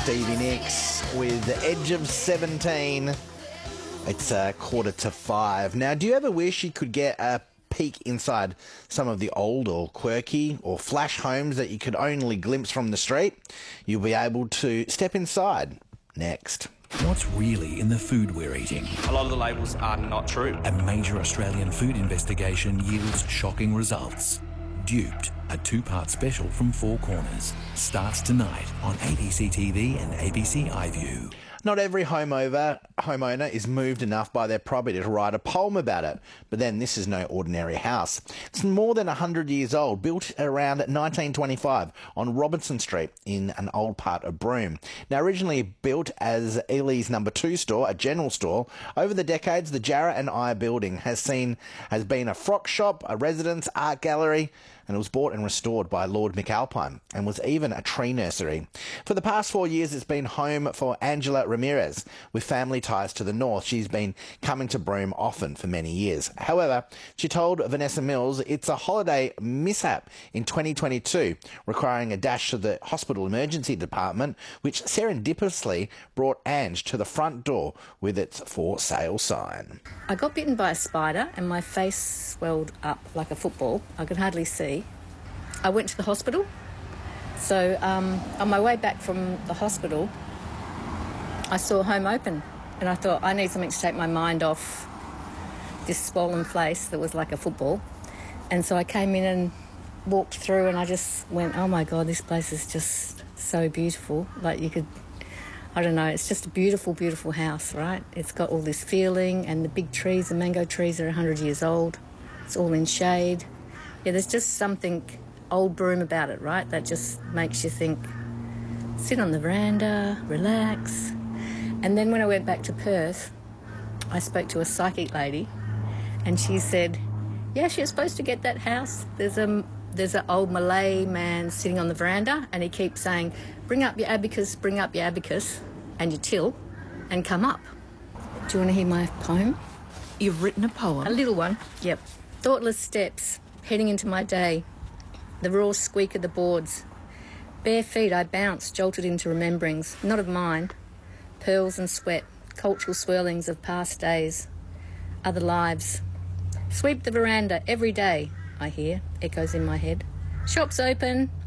Stevie Nicks with The Edge of 17. It's 4:45. Now, do you ever wish you could get a peek inside some of the old or quirky or flash homes that you could only glimpse from the street? You'll be able to step inside next. What's really in the food we're eating? A lot of the labels are not true. A major Australian food investigation yields shocking results. Duped, a two-part special from Four Corners, starts tonight on ABC TV and ABC iView. Not every homeowner is moved enough by their property to write a poem about it. But then this is no ordinary house. It's more than 100 years old, built around 1925 on Robinson Street in an old part of Broome. Now, originally built as Ely's No. 2 store, a general store, over the decades, the Jarrah and I building has been a frock shop, a residence, art gallery, and it was bought and restored by Lord McAlpine and was even a tree nursery. For the past 4 years, it's been home for Angela Ramirez. With family ties to the north, she's been coming to Broome often for many years. However, she told Vanessa Mills it's a holiday mishap in 2022, requiring a dash to the hospital emergency department, which serendipitously brought Ange to the front door with its for sale sign. I got bitten by a spider and my face swelled up like a football. I could hardly see. I went to the hospital. So on my way back from the hospital, I saw Home open and I thought I need something to take my mind off this swollen place that was like a football. And so I came in and walked through and I just went, oh my God, this place is just so beautiful. Like you could, I don't know, it's just a beautiful, beautiful house, right? It's got all this feeling and the big trees, the mango trees are 100 years old. It's all in shade. Yeah, there's just something old Broome about it, right? That just makes you think, sit on the veranda, relax. And then when I went back to Perth, I spoke to a psychic lady and she said, yeah, she was supposed to get that house. There's an old Malay man sitting on the veranda and he keeps saying, bring up your abacus, and your till, and come up. Do you want to hear my poem? You've written a poem? A little one, yep. Thoughtless steps, heading into my day. The raw squeak of the boards. Bare feet I bounced, jolted into rememberings, not of mine. Pearls and sweat, cultural swirlings of past days, other lives. Sweep the veranda every day, I hear, echoes in my head. Shops open,